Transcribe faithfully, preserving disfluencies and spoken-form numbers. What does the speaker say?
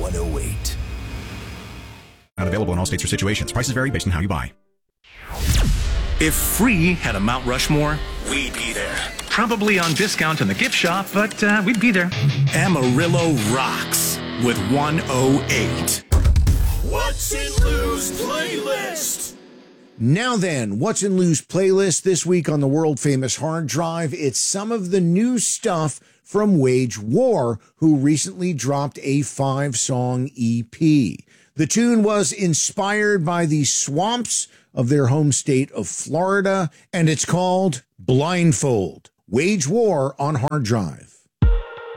one oh eight. Not available in all states or situations. Prices vary based on how you buy. If Free had a Mount Rushmore, we'd be there. Probably on discount in the gift shop, but uh, we'd be there. Amarillo rocks with one oh eight. What's in Lou's playlist? Now then, What's in Lou's playlist this week on the world-famous hard drive? It's some of the new stuff from Wage War, who recently dropped a five-song E P. The tune was inspired by the swamps of their home state of Florida, and it's called Blindfold. Wage War on hard drive.